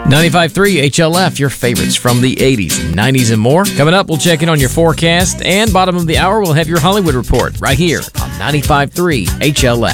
95.3 HLF, your favorites from the 80s, 90s, and more. Coming up, we'll check in on your forecast, and bottom of the hour, we'll have your Hollywood report right here on 95.3 HLF.